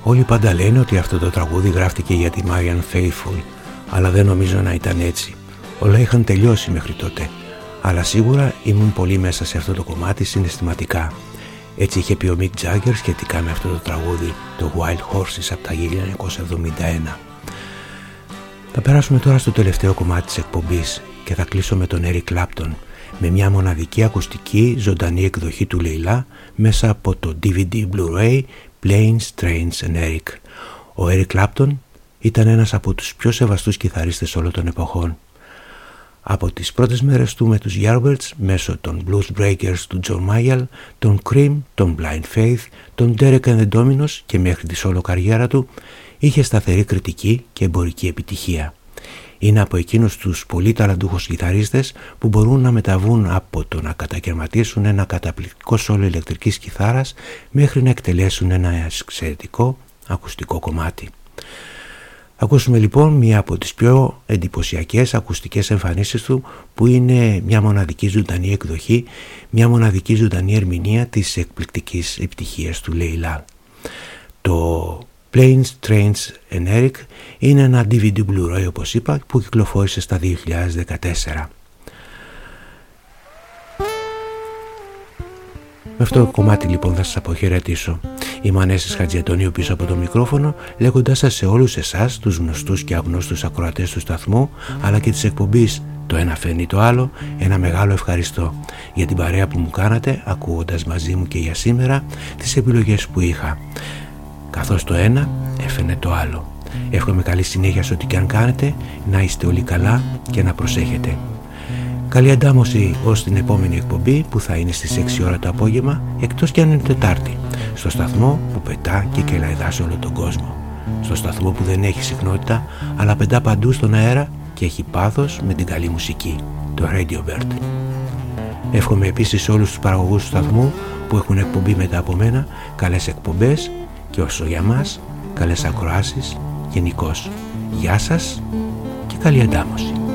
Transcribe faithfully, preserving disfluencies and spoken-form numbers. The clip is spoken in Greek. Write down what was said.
Όλοι πάντα λένε ότι αυτό το τραγούδι γράφτηκε για τη Marianne Faithfull, αλλά δεν νομίζω να ήταν έτσι. Όλα είχαν τελειώσει μέχρι τότε, αλλά σίγουρα ήμουν πολύ μέσα σε αυτό το κομμάτι συναισθηματικά. Έτσι είχε πει ο Mick Jagger σχετικά με αυτό το τραγούδι, το Wild Horses από τα χίλια εννιακόσια εβδομήντα ένα. Θα περάσουμε τώρα στο τελευταίο κομμάτι της εκπομπής και θα κλείσω με τον Eric Clapton, με μια μοναδική ακουστική ζωντανή εκδοχή του Λεϊλά μέσα από το ντι βι ντι Blu-ray Planes, Trains and Eric. Ο Eric Clapton ήταν ένας από τους πιο σεβαστούς κιθαρίστες όλων των εποχών. Από τις πρώτες μέρες του με τους Yardbirds, μέσω των Blues Breakers του John Mayall, των Cream, των Blind Faith, των Derek and the Dominos και μέχρι τη σόλο καριέρα του, είχε σταθερή κριτική και εμπορική επιτυχία. Είναι από εκείνους τους πολύ ταλαντούχους κιθαρίστες που μπορούν να μεταβούν από το να κατακαιρματίσουν ένα καταπληκτικό σόλο ηλεκτρικής κιθάρας μέχρι να εκτελέσουν ένα εξαιρετικό ακουστικό κομμάτι. Θα ακούσουμε λοιπόν μία από τις πιο εντυπωσιακές ακουστικές εμφανίσεις του, που είναι μια μοναδική ζωντανή εκδοχή, μια μοναδική ζωντανή ερμηνεία της εκπληκτικής επιτυχίας του Λεϊλά. Το Planes, Trains and Eric είναι ένα ντι βι ντι Blu-ray, όπως είπα, που κυκλοφόρησε στα δύο χιλιάδες δεκατέσσερα. Με αυτό το κομμάτι λοιπόν θα σας αποχαιρετήσω. Είμαι ο Ανέσης Χατζιαντονίου πίσω από το μικρόφωνο, λέγοντας σας σε όλους εσάς, τους γνωστούς και αγνώστους ακροατές του σταθμού, αλλά και της εκπομπής «Το ένα φέρνει το άλλο», ένα μεγάλο ευχαριστώ για την παρέα που μου κάνατε, ακούγοντας μαζί μου και για σήμερα τις επιλογές που είχα, καθώς το ένα έφερνε το άλλο. Εύχομαι καλή συνέχεια σε ό,τι και αν κάνετε, να είστε όλοι καλά και να προσέχετε. Καλή αντάμωση ως την επόμενη εκπομπή που θα είναι στις έξι ώρα το απόγευμα, εκτός κι αν είναι Τετάρτη, στο σταθμό που πετά και κελαϊδά σε όλο τον κόσμο. Στο σταθμό που δεν έχει συχνότητα, αλλά πετά παντού στον αέρα και έχει πάθος με την καλή μουσική, το Radio Bird. Εύχομαι επίσης σε όλους τους παραγωγούς του σταθμού που έχουν εκπομπή μετά από μένα, καλές εκπομπές και όσο για μας, καλές ακροάσεις γενικώς. Γεια σας και καλή αντάμωση.